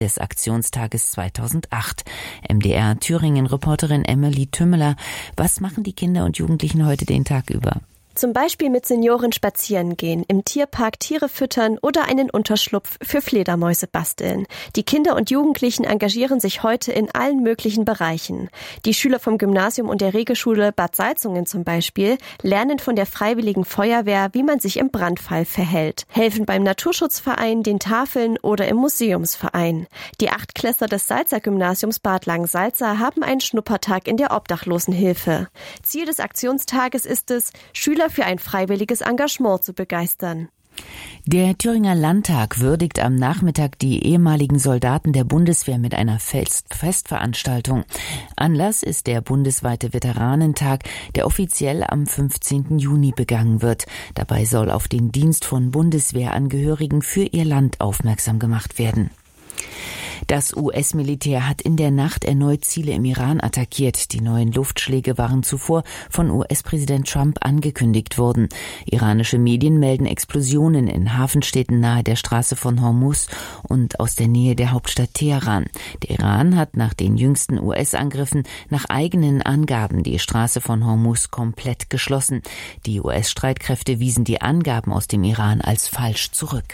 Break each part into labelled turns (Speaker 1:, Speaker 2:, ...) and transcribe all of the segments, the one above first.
Speaker 1: des Aktionstages 2008. MDR Thüringen-Reporterin Emily Tümmeler. Was machen die Kinder und Jugendlichen heute den Tag über?
Speaker 2: Zum Beispiel mit Senioren spazieren gehen, im Tierpark Tiere füttern oder einen Unterschlupf für Fledermäuse basteln. Die Kinder und Jugendlichen engagieren sich heute in allen möglichen Bereichen. Die Schüler vom Gymnasium und der Regelschule Bad Salzungen zum Beispiel lernen von der Freiwilligen Feuerwehr, wie man sich im Brandfall verhält, helfen beim Naturschutzverein, den Tafeln oder im Museumsverein. Die Achtklässler des Salzer Gymnasiums Bad Langensalza haben einen Schnuppertag in der Obdachlosenhilfe. Ziel des Aktionstages ist es, Schüler für ein freiwilliges Engagement zu begeistern.
Speaker 1: Der Thüringer Landtag würdigt am Nachmittag die ehemaligen Soldaten der Bundeswehr mit einer Festveranstaltung. Anlass ist der bundesweite Veteranentag, der offiziell am 15. Juni begangen wird. Dabei soll auf den Dienst von Bundeswehrangehörigen für ihr Land aufmerksam gemacht werden. Das US-Militär hat in der Nacht erneut Ziele im Iran attackiert. Die neuen Luftschläge waren zuvor von US-Präsident Trump angekündigt worden. Iranische Medien melden Explosionen in Hafenstädten nahe der Straße von Hormuz und aus der Nähe der Hauptstadt Teheran. Der Iran hat nach den jüngsten US-Angriffen nach eigenen Angaben die Straße von Hormuz komplett geschlossen. Die US-Streitkräfte wiesen die Angaben aus dem Iran als falsch zurück.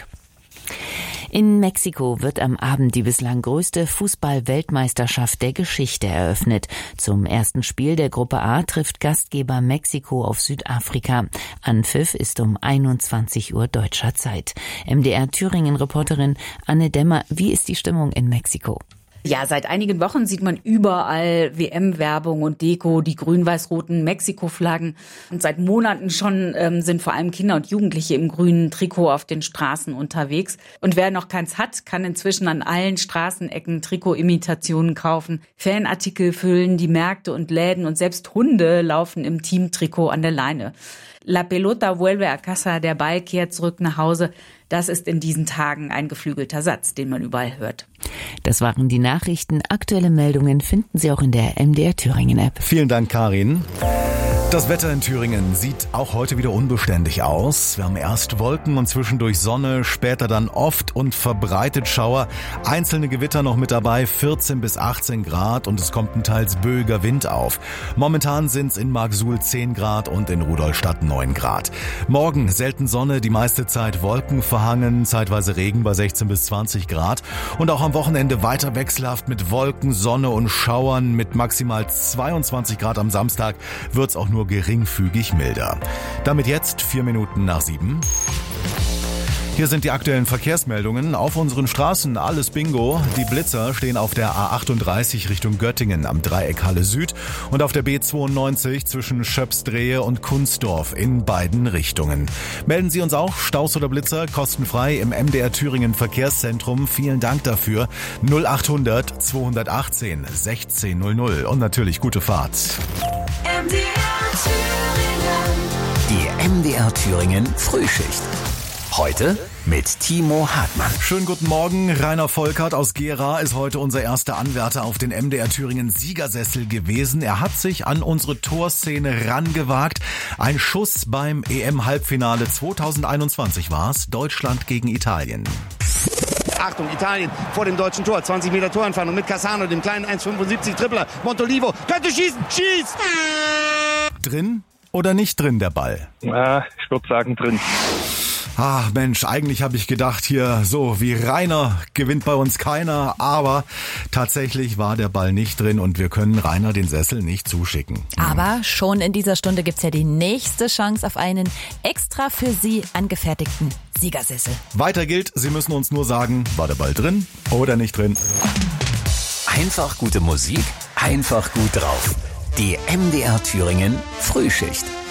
Speaker 1: In Mexiko wird am Abend die bislang größte Fußball-Weltmeisterschaft der Geschichte eröffnet. Zum ersten Spiel der Gruppe A trifft Gastgeber Mexiko auf Südafrika. Anpfiff ist um 21 Uhr deutscher Zeit. MDR Thüringen-Reporterin Anne Demmer, wie ist die Stimmung in Mexiko?
Speaker 3: Ja, seit einigen Wochen sieht man überall WM-Werbung und Deko, die grün-weiß-roten Mexiko-Flaggen. Und seit Monaten schon sind vor allem Kinder und Jugendliche im grünen Trikot auf den Straßen unterwegs. Und wer noch keins hat, kann inzwischen an allen Straßenecken Trikot-Imitationen kaufen. Fanartikel füllen die Märkte und Läden und selbst Hunde laufen im Teamtrikot an der Leine. La pelota vuelve a casa, der Ball kehrt zurück nach Hause. Das ist in diesen Tagen ein geflügelter Satz, den man überall hört.
Speaker 1: Das waren die Nachrichten. Aktuelle Meldungen finden Sie auch in der MDR Thüringen App.
Speaker 4: Vielen Dank, Karin. Das Wetter in Thüringen sieht auch heute wieder unbeständig aus. Wir haben erst Wolken und zwischendurch Sonne, später dann oft und verbreitet Schauer. Einzelne Gewitter noch mit dabei, 14 bis 18 Grad und es kommt ein teils böiger Wind auf. Momentan sind es in Marksuhl 10 Grad und in Rudolstadt 9 Grad. Morgen selten Sonne, die meiste Zeit Wolken verhangen, zeitweise Regen bei 16 bis 20 Grad. Und auch am Wochenende weiter wechselhaft mit Wolken, Sonne und Schauern. Mit maximal 22 Grad am Samstag wird es auch nur geringfügig milder. Damit jetzt 4 Minuten nach 7. Hier sind die aktuellen Verkehrsmeldungen. Auf unseren Straßen alles Bingo. Die Blitzer stehen auf der A38 Richtung Göttingen am Dreieck Halle Süd und auf der B92 zwischen Schöpsdrehe und Kunstdorf in beiden Richtungen. Melden Sie uns auch Staus oder Blitzer kostenfrei im MDR Thüringen Verkehrszentrum. Vielen Dank dafür. 0800 218 1600 und natürlich gute Fahrt.
Speaker 5: Die MDR Thüringen Frühschicht. Heute mit Timo Hartmann.
Speaker 4: Schönen guten Morgen. Rainer Volkert aus Gera ist heute unser erster Anwärter auf den MDR Thüringen Siegersessel gewesen. Er hat sich an unsere Torszene rangewagt. Ein Schuss beim EM-Halbfinale 2021 war's. Deutschland gegen Italien.
Speaker 6: Achtung, Italien vor dem deutschen Tor. 20 Meter Torentfernung mit Cassano, dem kleinen 1,75 Tripler. Montolivo könnte schießen. Schießt!
Speaker 4: Drin oder nicht drin der Ball?
Speaker 7: Ja, ich würde sagen drin.
Speaker 4: Ach Mensch, eigentlich habe ich gedacht, hier so wie Rainer gewinnt bei uns keiner, aber tatsächlich war der Ball nicht drin und wir können Rainer den Sessel nicht zuschicken.
Speaker 8: Aber schon in dieser Stunde gibt's ja die nächste Chance auf einen extra für Sie angefertigten Siegersessel.
Speaker 4: Weiter gilt, Sie müssen uns nur sagen, war der Ball drin oder nicht drin.
Speaker 5: Einfach gute Musik, einfach gut drauf. Die MDR Thüringen Frühschicht.